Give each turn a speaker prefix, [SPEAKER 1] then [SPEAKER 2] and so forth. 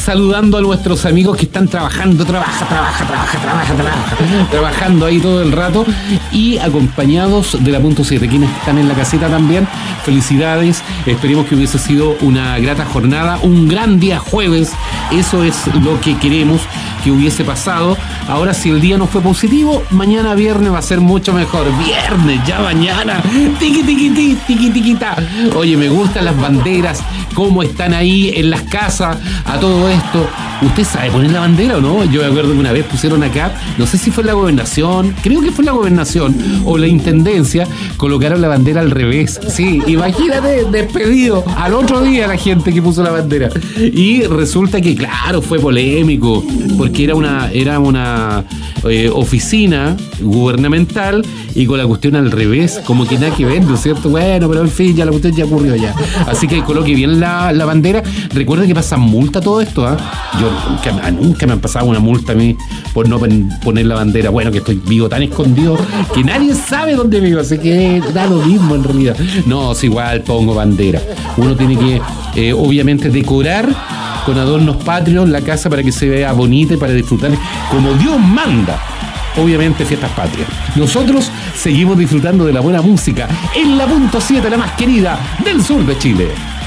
[SPEAKER 1] saludando a nuestros amigos que están trabajando, trabajando ahí todo el rato y acompañados de la punto 7, quienes están en la caseta también. Felicidades, esperemos que hubiese sido una grata jornada, un gran día jueves, eso es lo que queremos que hubiese pasado. Ahora, si el día no fue positivo, mañana viernes va a ser mucho mejor. Viernes, ya mañana. Tiqui, tiqui, tiqui, tiqui, tiquita. Oye, me gustan las banderas, cómo están ahí en las casas, a todo esto. ¿Usted sabe poner la bandera o no? Yo me acuerdo que una vez pusieron acá, no sé si fue la gobernación, creo que fue la gobernación o la intendencia, colocaron la bandera al revés. Sí, imagínate, despedido al otro día la gente que puso la bandera. Y resulta que, claro, fue polémico, porque era una oficina gubernamental y con la cuestión al revés, como que nada que ver, ¿no es cierto? Bueno, pero en fin, ya la cuestión ya ocurrió ya. Así que coloque bien la bandera. Recuerda que pasa multa todo esto, ¿eh? Yo nunca me han pasado una multa a mí por no poner la bandera. Bueno, que estoy vivo tan escondido que nadie sabe dónde vivo, así que da lo mismo en realidad. No, es igual, pongo bandera. Uno tiene que, obviamente, decorar con adornos patrios la casa para que se vea bonita y para disfrutar como Dios manda. Obviamente, fiestas patrias. Nosotros seguimos disfrutando de la buena música en la punto 7, la más querida del sur de Chile.